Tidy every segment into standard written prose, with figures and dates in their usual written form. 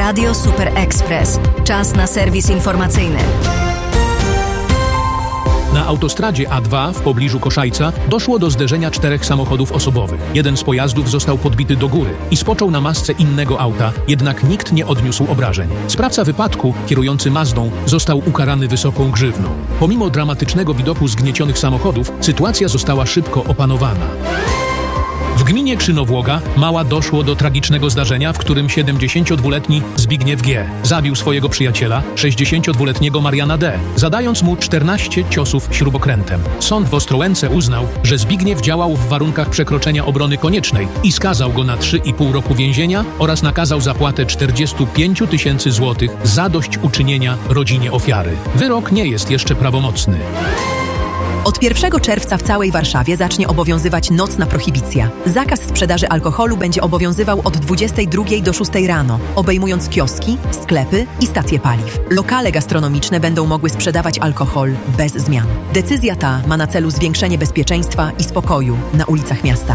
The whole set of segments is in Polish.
Radio Super Express. Czas na serwis informacyjny. Na autostradzie A2 w pobliżu Koszajca doszło do zderzenia 4 samochodów osobowych. Jeden z pojazdów został podbity do góry i spoczął na masce innego auta, jednak nikt nie odniósł obrażeń. Sprawca wypadku, kierujący Mazdą, został ukarany wysoką grzywną. Pomimo dramatycznego widoku zgniecionych samochodów, sytuacja została szybko opanowana. W gminie Krzynowłoga Mała doszło do tragicznego zdarzenia, w którym 72-letni Zbigniew G. zabił swojego przyjaciela, 62-letniego Mariana D., zadając mu 14 ciosów śrubokrętem. Sąd w Ostrołęce uznał, że Zbigniew działał w warunkach przekroczenia obrony koniecznej i skazał go na 3,5 roku więzienia oraz nakazał zapłatę 45 000 złotych zadośćuczynienia rodzinie ofiary. Wyrok nie jest jeszcze prawomocny. Od 1 czerwca w całej Warszawie zacznie obowiązywać nocna prohibicja. Zakaz sprzedaży alkoholu będzie obowiązywał od 22 do 6 rano, obejmując kioski, sklepy i stacje paliw. Lokale gastronomiczne będą mogły sprzedawać alkohol bez zmian. Decyzja ta ma na celu zwiększenie bezpieczeństwa i spokoju na ulicach miasta.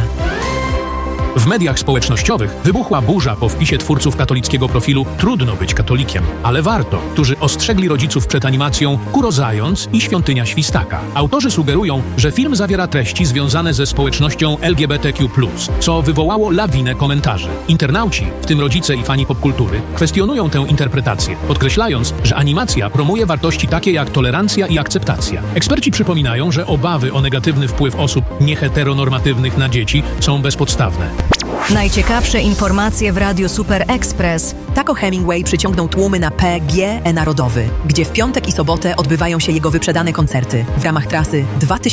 W mediach społecznościowych wybuchła burza po wpisie twórców katolickiego profilu "Trudno być katolikiem, ale warto", którzy ostrzegli rodziców przed animacją Kuro Zając i Świątynia Świstaka. Autorzy sugerują, że film zawiera treści związane ze społecznością LGBTQ+, co wywołało lawinę komentarzy. Internauci, w tym rodzice i fani popkultury, kwestionują tę interpretację, podkreślając, że animacja promuje wartości takie jak tolerancja i akceptacja. Eksperci przypominają, że obawy o negatywny wpływ osób nieheteronormatywnych na dzieci są bezpodstawne. Najciekawsze informacje w Radiu Super Express. Taco Hemingway przyciągnął tłumy na PGE Narodowy, gdzie w piątek i sobotę odbywają się jego wyprzedane koncerty w ramach trasy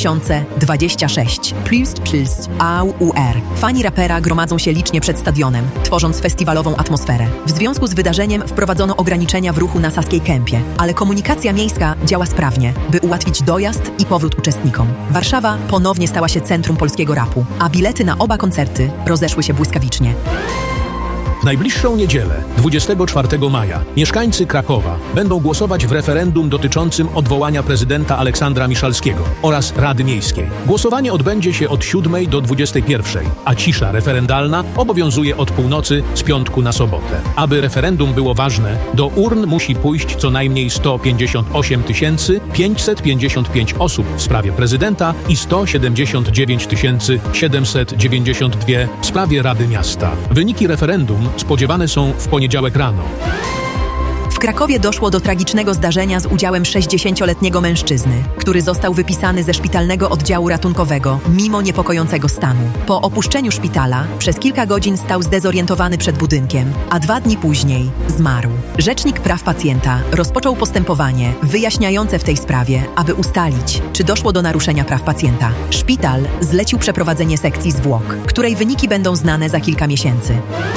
2026 plus AUR. Fani rapera gromadzą się licznie przed stadionem, tworząc festiwalową atmosferę. W związku z wydarzeniem wprowadzono ograniczenia w ruchu na Saskiej Kępie, ale komunikacja miejska działa sprawnie, by ułatwić dojazd i powrót uczestnikom. Warszawa ponownie stała się centrum polskiego rapu, a bilety na oba koncerty rozeszły się błyskawicznie. W najbliższą niedzielę, 24 maja, mieszkańcy Krakowa będą głosować w referendum dotyczącym odwołania prezydenta Aleksandra Miszalskiego oraz Rady Miejskiej. Głosowanie odbędzie się od 7 do 21, a cisza referendalna obowiązuje od północy z piątku na sobotę. Aby referendum było ważne, do urn musi pójść co najmniej 158 555 osób w sprawie prezydenta i 179 792 w sprawie Rady Miasta. Wyniki referendum spodziewane są w poniedziałek rano. W Krakowie doszło do tragicznego zdarzenia z udziałem 60-letniego mężczyzny, który został wypisany ze szpitalnego oddziału ratunkowego mimo niepokojącego stanu. Po opuszczeniu szpitala przez kilka godzin stał zdezorientowany przed budynkiem, a 2 dni później zmarł. Rzecznik praw pacjenta rozpoczął postępowanie wyjaśniające w tej sprawie, aby ustalić, czy doszło do naruszenia praw pacjenta. Szpital zlecił przeprowadzenie sekcji zwłok, której wyniki będą znane za kilka miesięcy.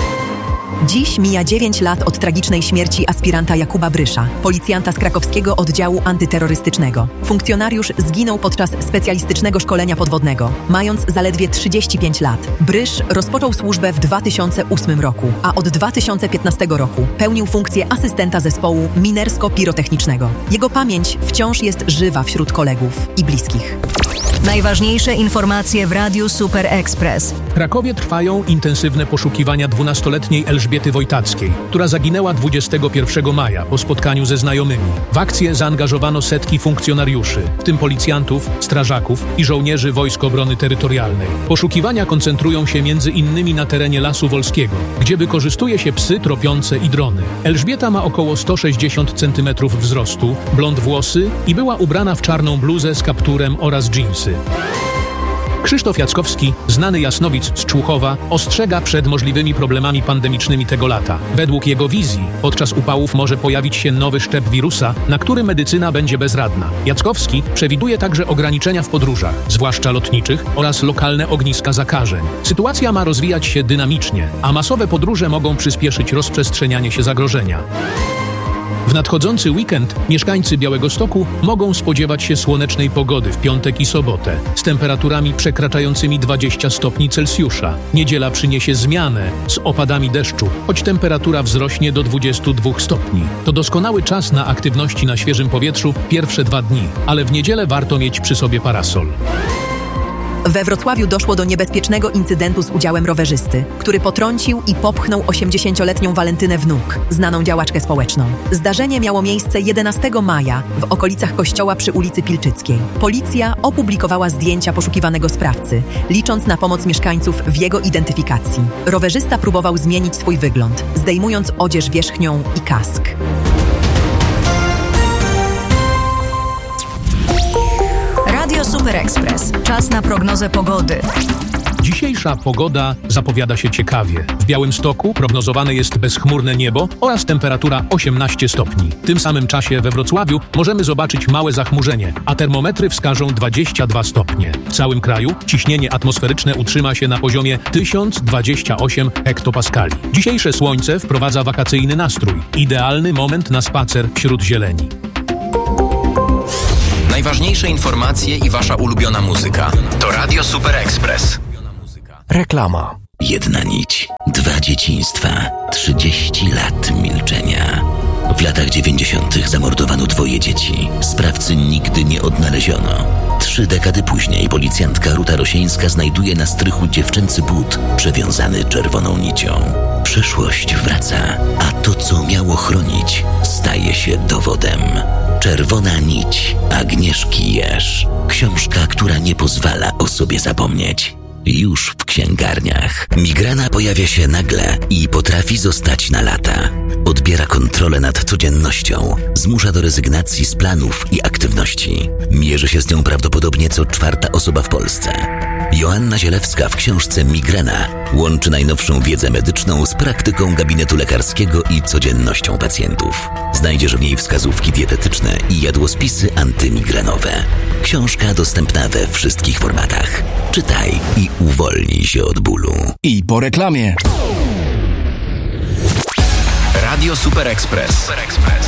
Dziś mija 9 lat od tragicznej śmierci aspiranta Jakuba Brysza, policjanta z krakowskiego oddziału antyterrorystycznego. Funkcjonariusz zginął podczas specjalistycznego szkolenia podwodnego, mając zaledwie 35 lat. Brysz rozpoczął służbę w 2008 roku, a od 2015 roku pełnił funkcję asystenta zespołu minersko-pirotechnicznego. Jego pamięć wciąż jest żywa wśród kolegów i bliskich. Najważniejsze informacje w Radiu Super Express. W Krakowie trwają intensywne poszukiwania 12-letniej Elżbiety Wojtackiej, która zaginęła 21 maja po spotkaniu ze znajomymi. W akcję zaangażowano setki funkcjonariuszy, w tym policjantów, strażaków i żołnierzy Wojsk Obrony Terytorialnej. Poszukiwania koncentrują się m.in. na terenie Lasu Wolskiego, gdzie wykorzystuje się psy tropiące i drony. Elżbieta ma około 160 cm wzrostu, blond włosy i była ubrana w czarną bluzę z kapturem oraz dżinsy. Krzysztof Jackowski, znany jasnowic z Człuchowa, ostrzega przed możliwymi problemami pandemicznymi tego lata. Według jego wizji, podczas upałów może pojawić się nowy szczep wirusa, na który medycyna będzie bezradna. Jackowski przewiduje także ograniczenia w podróżach, zwłaszcza lotniczych, oraz lokalne ogniska zakażeń. Sytuacja ma rozwijać się dynamicznie, a masowe podróże mogą przyspieszyć rozprzestrzenianie się zagrożenia. W nadchodzący weekend mieszkańcy Białegostoku mogą spodziewać się słonecznej pogody w piątek i sobotę z temperaturami przekraczającymi 20 stopni Celsjusza. Niedziela przyniesie zmianę z opadami deszczu, choć temperatura wzrośnie do 22 stopni. To doskonały czas na aktywności na świeżym powietrzu pierwsze 2 dni, ale w niedzielę warto mieć przy sobie parasol. We Wrocławiu doszło do niebezpiecznego incydentu z udziałem rowerzysty, który potrącił i popchnął 80-letnią Walentynę Wnuk, znaną działaczkę społeczną. Zdarzenie miało miejsce 11 maja w okolicach kościoła przy ulicy Pilczyckiej. Policja opublikowała zdjęcia poszukiwanego sprawcy, licząc na pomoc mieszkańców w jego identyfikacji. Rowerzysta próbował zmienić swój wygląd, zdejmując odzież wierzchnią i kask. Radio Super Express. Czas na prognozę pogody. Dzisiejsza pogoda zapowiada się ciekawie. W Białymstoku prognozowane jest bezchmurne niebo oraz temperatura 18 stopni. W tym samym czasie we Wrocławiu możemy zobaczyć małe zachmurzenie, a termometry wskażą 22 stopnie. W całym kraju ciśnienie atmosferyczne utrzyma się na poziomie 1028 hektopaskali. Dzisiejsze słońce wprowadza wakacyjny nastrój. Idealny moment na spacer wśród zieleni. Najważniejsze informacje i wasza ulubiona muzyka. To Radio Super Express. Reklama. Jedna nić, 2 dzieciństwa, 30 lat milczenia. W latach 90. zamordowano 2 dzieci. Sprawcy nigdy nie odnaleziono. 3 dekady później policjantka Ruta Rosieńska znajduje na strychu dziewczęcy but przewiązany czerwoną nicią. Przeszłość wraca, a to, co miało chronić, staje się dowodem. Czerwona nić Agnieszki Jerz. Książka, która nie pozwala o sobie zapomnieć. Już w księgarniach. Migrena pojawia się nagle i potrafi zostać na lata. Odbiera kontrolę nad codziennością, zmusza do rezygnacji z planów i aktywności. Mierzy się z nią prawdopodobnie co 4. osoba w Polsce. Joanna Zielewska w książce Migrena łączy najnowszą wiedzę medyczną z praktyką gabinetu lekarskiego i codziennością pacjentów. Znajdziesz w niej wskazówki dietetyczne i jadłospisy antymigrenowe. Książka dostępna we wszystkich formatach. Czytaj i uwolnij się od bólu. I po reklamie. Radio Super Express.